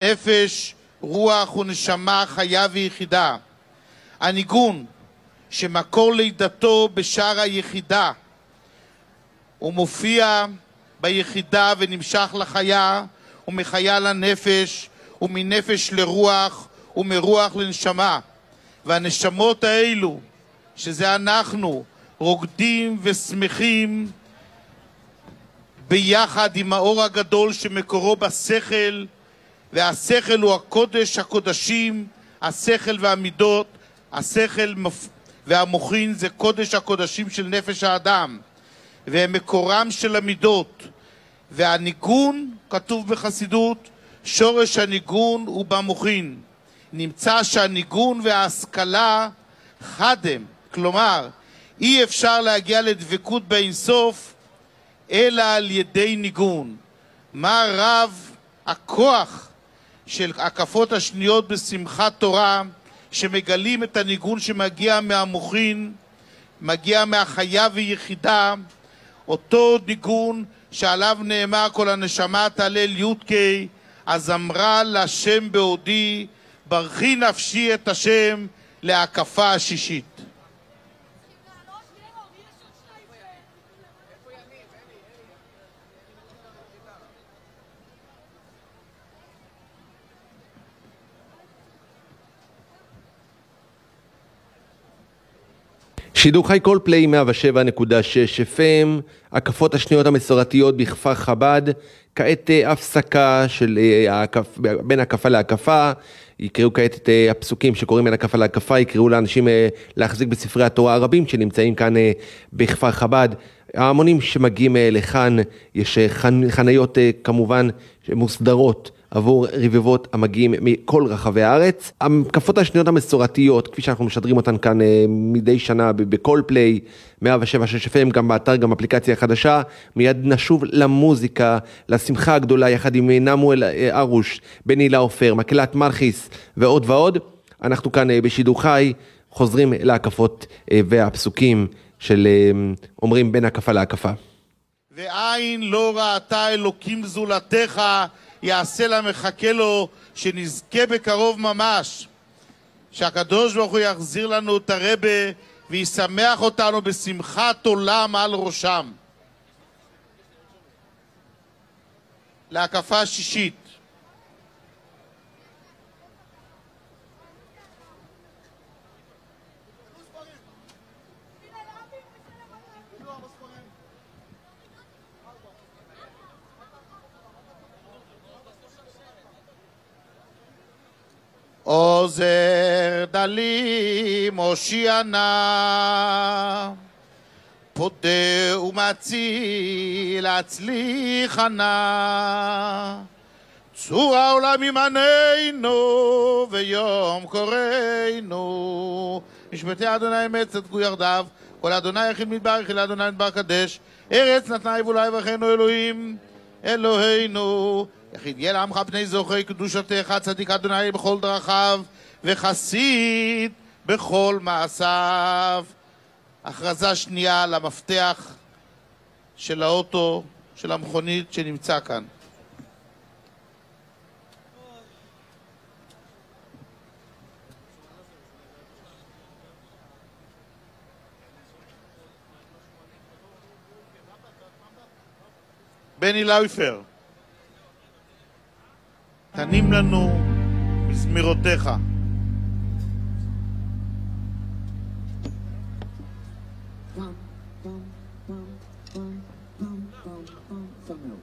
נפש, רוח ונשמה חיה ויחידה. הניגון שמקור לידתו בשער היחידה, הוא מופיע ביחידה ונמשך לחיה, ומחיה לנפש, ומנפש לרוח, ומרוח לנשמה. והנשמות האלו, שזה אנחנו, רוקדים ושמחים ביחד עם האור הגדול שמקורו בשכל, והשכל הוא הקודש הקודשים, השכל והמידות, השכל והמוחין זה קודש הקודשים של נפש האדם, והם מקורם של המידות. והניגון, כתוב בחסידות, שורש הניגון הוא במוחין. נמצא שהניגון וההשכלה חדם, כלומר, אי אפשר להגיע לדבקות באינסוף אלא על ידי ניגון. מה רב הכוח של הקפות השניות בשמחת תורה, שמגלים את הניגון שמגיע מהמוחין, מגיע מהחיה ויחידה, אותו ניגון שעליו נאמר כל הנשמה תהלל יודקי, אז אמרה לשם בעודי, ברכי נפשי את השם להקפה השישית. שידור חי כל פליי 107.6 FM, הקפות השניות המסורתיות בכפר חב"ד. כעת הפסקה של בין הקפה להקפה, יקראו כעת את הפסוקים שקוראים בין הקפה להקפה, יקראו לאנשים להחזיק בספרי התורה הרבים שנמצאים כאן בכפר חב"ד. ההמונים שמגיעים לכאן, יש חניות כמובן מוסדרות עבור רבבות המגיעים מכל רחבי הארץ. הקפות השניות המסורתיות, כפי שאנחנו משדרים אותן כאן מדי שנה בכל פליי 107.6 FM, גם באתר, גם אפליקציה חדשה. מיד נשוב למוזיקה, לשמחה הגדולה, יחד עם נמואל ארוש, בני לאופר, מקהלת מלכיס ועוד ועוד. אנחנו כאן בשידור חי, חוזרים להקפות והפסוקים של אומרים בין הקפה להקפה. ועין לא ראתה אלוקים זולתך, יעשה לה מחכה לו, שנזכה בקרוב ממש, שהקדוש ברוך הוא יחזיר לנו את הרבה וישמח אותנו בשמחת עולם על ראשם. להקפה השישית. עוזר דלי מושיע נא, פודה ומציל הצליחה נא, צור העולם עמנו ויום קוראנו, משפטי אדוני אמת צדקו יחדיו, כל אדוני יחיד מדבר יחיד לאדוני מדבר קדש, ארץ נתנה יבולה יברכנו אלוהים אלוהינו, יחיד יהיה לעמך פני זוכי קדושתך, צדיק אדוני בכל דרכיו וחסיד בכל מעשיו. הכרזה שנייה למפתח של האוטו, של המכונית שנמצא כאן. בני לאופר, תנים לנו מזמירותיך. From